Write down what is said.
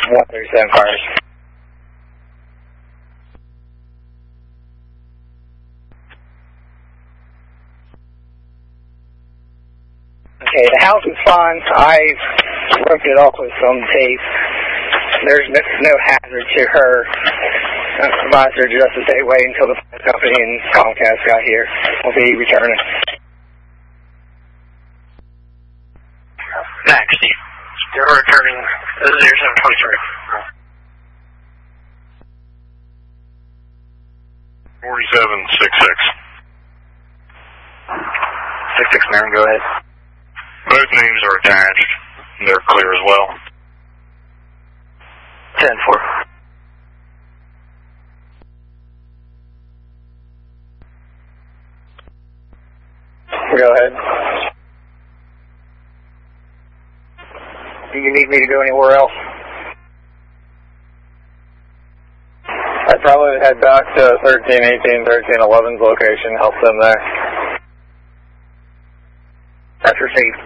137 cars. Okay, the house is fine. I looked it up with some tape. There's no hazard to her. I advised her just to stay away until the phone company and Comcast got here. We'll be returning. Max, Steve. You're returning 0723. 4766. 66 Marin, go ahead. Both names are attached. They're clear as well. 10-4. Go ahead. Do you need me to go anywhere else? I'd probably head back to 1318, 1311's location, help them there. That's received.